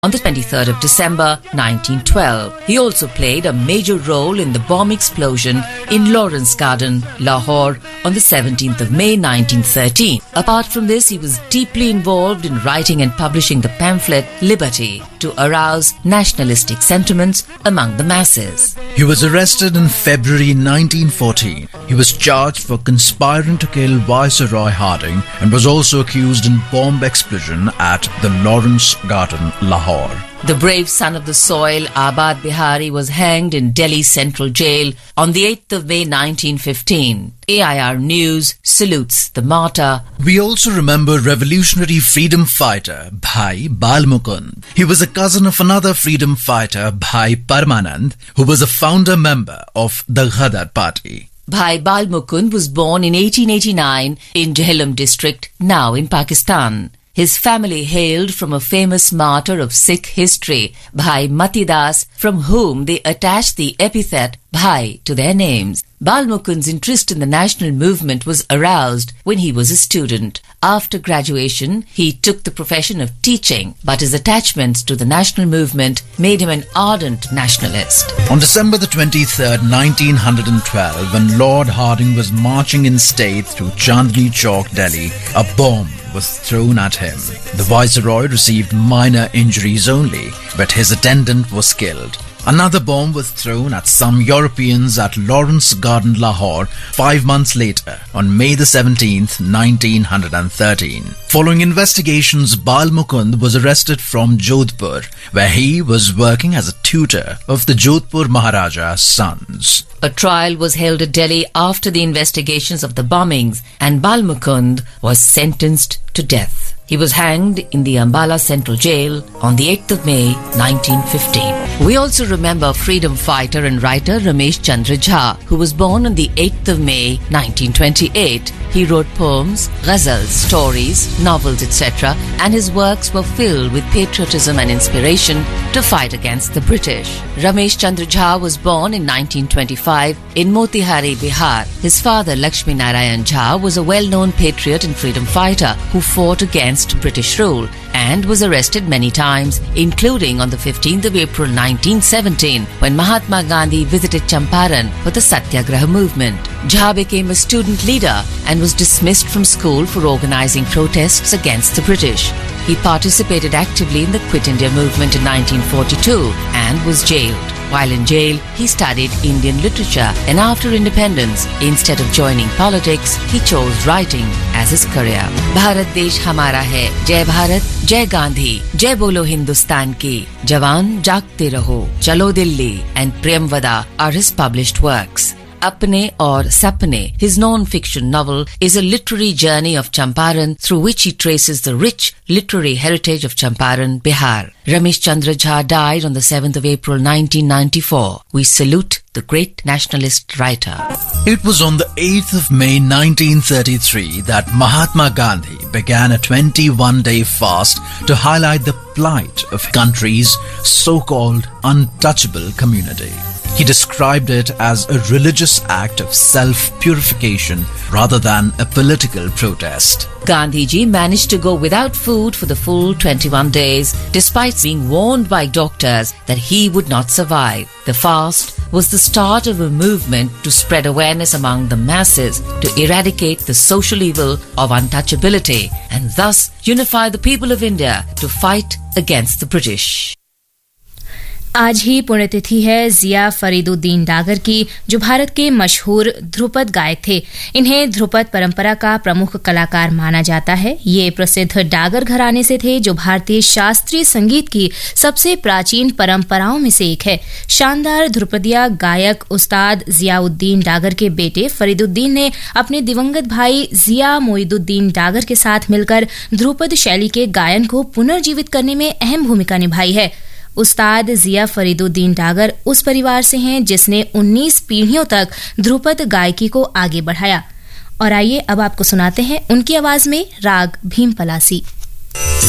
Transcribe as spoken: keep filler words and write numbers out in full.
on the twenty-third of December nineteen twelve. He also played a major role in the bomb explosion in Lawrence Garden, Lahore on the seventeenth of May nineteen thirteen. Apart from this, he was deeply involved in writing and publishing the pamphlet Liberty to arouse nationalistic sentiments among the masses. He was arrested in February nineteen fourteen. He was charged for conspiring to kill Viceroy Harding and was also accused in bomb explosion at the Lawrence Garden, Lahore. The brave son of the soil, Abad Bihari, was hanged in Delhi Central Jail on the eighth of May nineteen fifteen. A I R News salutes the martyr. We also remember revolutionary freedom fighter Bhai Bal Mukund. He was a cousin of another freedom fighter, Bhai Paramanand, who was a founder member of the Ghadar party. Bhai Bal Mukund was born in eighteen eighty-nine in Jhelum district, now in Pakistan. His family hailed from a famous martyr of Sikh history, Bhai Mati Das, from whom they attached the epithet Bhai to their names. Bal Mukund's interest in the national movement was aroused when he was a student. After graduation, he took the profession of teaching, but his attachments to the national movement made him an ardent nationalist. On December the twenty-third, nineteen twelve, when Lord Harding was marching in state through Chandni Chowk, Delhi, a bomb was thrown at him. The Viceroy received minor injuries only, but his attendant was killed. Another bomb was thrown at some Europeans at Lawrence Garden, Lahore, five months later, on May the seventeenth, nineteen thirteen. Following investigations, Bal Mukund was arrested from Jodhpur, where he was working as a tutor of the Jodhpur Maharaja's sons. A trial was held at Delhi after the investigations of the bombings, and Bal Mukund was sentenced to death. He was hanged in the Ambala Central Jail on the eighth of May nineteen fifteen. We also remember freedom fighter and writer Ramesh Chandra Jha, who was born on the eighth of May nineteen twenty-eight. He wrote poems, ghazals, stories, novels, et cetera, and his works were filled with patriotism and inspiration to fight against the British. Ramesh Chandra Jha was born in nineteen twenty-five in Motihari, Bihar. His father, Lakshmi Narayan Jha, was a well-known patriot and freedom fighter who fought against British rule and was arrested many times, including on the fifteenth of April nineteen seventeen, when Mahatma Gandhi visited Champaran for the Satyagraha movement. Jha became a student leader and was dismissed from school for organizing protests against the British. He participated actively in the Quit India movement in nineteen forty-two and was jailed. While in jail, he studied Indian literature, and after independence, instead of joining politics, he chose writing as his career. Bharat Desh Hamara Hai, Jai Bharat, Jai Gandhi, Jai Bolo Hindustan Ki, Jawan Jaagte Raho, Chalo Dilli, and Premvada are his published works. Apne aur Sapne, his non-fiction novel, is a literary journey of Champaran through which he traces the rich literary heritage of Champaran, Bihar. Ramesh Chandra Jha died on the seventh of April nineteen ninety-four. We salute the great nationalist writer. It was on the eighth of May nineteen thirty-three that Mahatma Gandhi began a twenty-one day fast to highlight the plight of country's so-called untouchable community. He described it as a religious act of self-purification rather than a political protest. Gandhiji managed to go without food for the full twenty-one days, despite being warned by doctors that he would not survive. The fast was the start of a movement to spread awareness among the masses to eradicate the social evil of untouchability and thus unify the people of India to fight against the British. आज ही पुण्यतिथि है जिया फरीदुद्दीन डागर की, जो भारत के मशहूर ध्रुपद गायक थे। इन्हें ध्रुपद परंपरा का प्रमुख कलाकार माना जाता है। ये प्रसिद्ध डागर घराने से थे, जो भारतीय शास्त्रीय संगीत की सबसे प्राचीन परंपराओं में से एक है। शानदार ध्रुपदिया गायक उस्ताद जियाउद्दीन डागर के बेटे फरीदुद्दीन ने अपने दिवंगत भाई जिया मोइदुद्दीन डागर के साथ मिलकर ध्रुपद शैली के गायन को पुनर्जीवित करने में अहम भूमिका निभाई है। उस्ताद जिया फरीदुद्दीन डागर उस परिवार से हैं जिसने उन्नीस पीढ़ियों तक ध्रुपद गायकी को आगे बढ़ाया। और आइए अब आपको सुनाते हैं उनकी आवाज में राग भीम पलासी।